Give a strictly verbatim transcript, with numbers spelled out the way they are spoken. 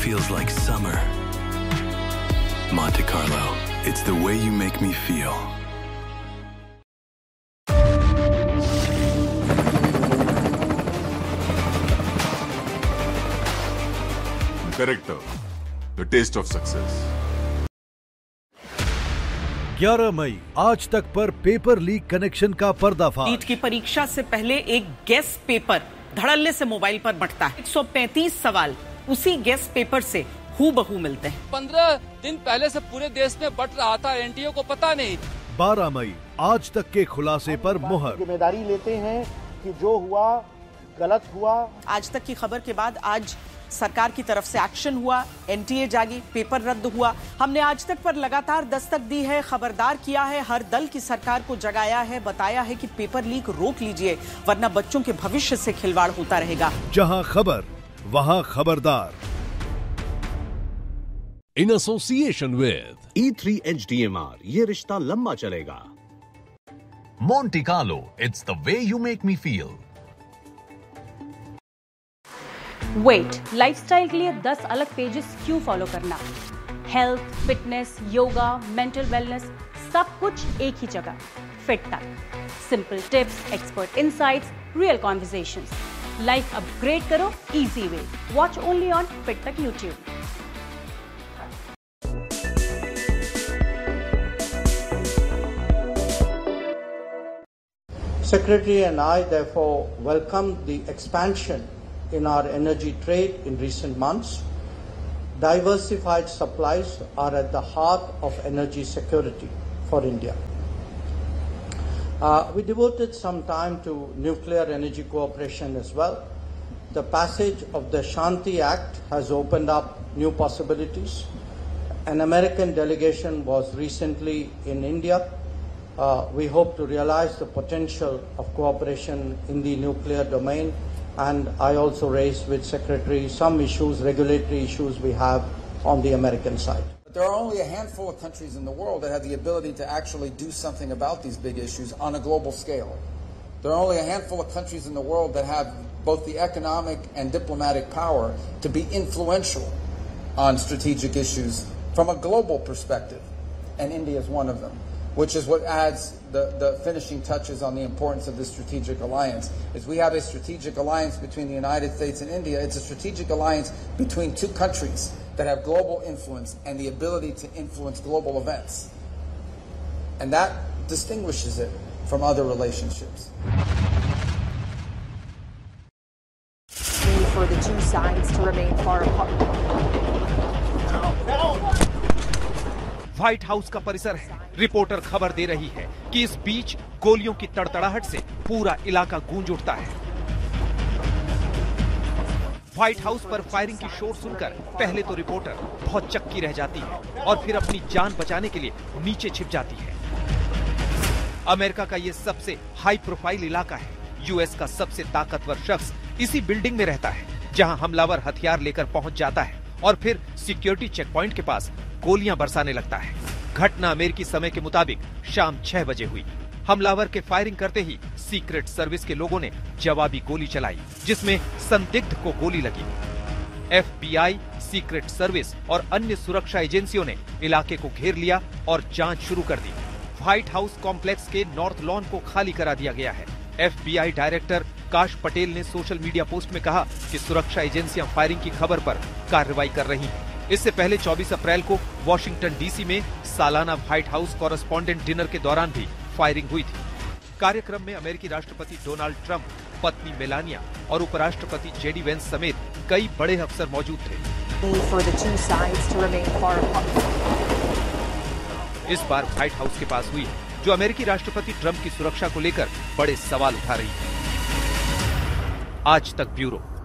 feels like summer. Monte Carlo, it's the way you make me feel. Character, the taste of success. ग्यारह मई आज तक पर paper leak connection का पर्दाफाश। NEET की परीक्षा से पहले एक गेस्ट पेपर धड़ल्ले से मोबाइल पर बंटता है। एक सौ पैंतीस सवाल उसी गेस्ट पेपर से हूबहू मिलते हैं। पंद्रह दिन पहले से पूरे देश में बंट रहा था, एनटीए को पता नहीं। बारह मई आज तक के खुलासे पर मुहर। जिम्मेदारी लेते हैं कि जो हुआ गलत हुआ। आज तक की खबर के बाद आज सरकार की तरफ से एक्शन हुआ, एनटीए जागी, पेपर रद्द हुआ। हमने आज तक पर लगातार दस्तक दी है, खबरदार किया है, हर दल की सरकार को जगाया है, बताया है कि पेपर लीक रोक लीजिए वरना बच्चों के भविष्य से खिलवाड़ होता रहेगा। जहां खबर वहां खबरदार। In association with E three H D M R, ये रिश्ता लंबा चलेगा। Monte Carlo, it's the way you make me feel. Wait lifestyle के लिए दस अलग पेजेस क्यों फॉलो करना? Health, fitness, yoga, mental wellness, सब कुछ एक ही जगह। फिट तक simple tips, expert insights, real conversations. Life upgrade करो easy way. Watch only on fit तक YouTube. Secretary and I therefore welcome the expansion in our energy trade in recent months. Diversified supplies are at the heart of energy security for India. Uh, we devoted some time to nuclear energy cooperation as well. The passage of the Shanti Act has opened up new possibilities. An American delegation was recently in India. Uh, we hope to realize the potential of cooperation in the nuclear domain. And I also raised with Secretary some issues, regulatory issues we have on the American side. There are only a handful of countries in the world that have the ability to actually do something about these big issues on a global scale. There are only a handful of countries in the world that have both the economic and diplomatic power to be influential on strategic issues from a global perspective, and India is one of them. Which is what adds the, the finishing touches on the importance of this strategic alliance. Is we have a strategic alliance between the United States and India. It's a strategic alliance between two countries that have global influence and the ability to influence global events. And that distinguishes it from other relationships. For the two sides to remain far apart. White house का परिसर है। Reporter खबर दे रही है कि इस बीच गोलियों की तड़तड़ाहट से पूरा इलाका गूंज उठता है। व्हाइट हाउस पर फायरिंग की शोर सुनकर पहले तो रिपोर्टर बहुत चक्की रह जाती है और फिर अपनी जान बचाने के लिए नीचे छिप जाती है। अमेरिका का ये सबसे हाई प्रोफाइल इलाका है। यूएस का सबसे ताकतवर शख्स इसी बिल्डिंग में रहता है, जहां हमलावर हथियार लेकर पहुंच जाता है और फिर सिक्योरिटी चेक पॉइंट के पास गोलियां बरसाने लगता है। घटना अमेरिकी समय के मुताबिक शाम छह बजे हुई। हमलावर के फायरिंग करते ही सीक्रेट सर्विस के लोगों ने जवाबी गोली चलाई, जिसमें संदिग्ध को गोली लगी। एफबीआई, सीक्रेट सर्विस और अन्य सुरक्षा एजेंसियों ने इलाके को घेर लिया और जांच शुरू कर दी। व्हाइट हाउस कॉम्प्लेक्स के नॉर्थ लॉन को खाली करा दिया गया है। एफबीआई डायरेक्टर काश पटेल ने सोशल मीडिया पोस्ट में कहा कि सुरक्षा एजेंसियां फायरिंग की खबर पर कार्रवाई कर रही हैं। इससे पहले चौबीस अप्रैल को वॉशिंगटन डीसी में सालाना व्हाइट हाउस कॉरेस्पॉन्डेंट डिनर के दौरान भी फायरिंग हुई थी। कार्यक्रम में अमेरिकी राष्ट्रपति डोनाल्ड ट्रंप, पत्नी मेलानिया और उपराष्ट्रपति जेडी वेंस समेत कई बड़े अफसर मौजूद थे। इस बार व्हाइट हाउस के पास हुई, जो अमेरिकी राष्ट्रपति ट्रंप की सुरक्षा को लेकर बड़े सवाल उठा रही है। आज तक ब्यूरो।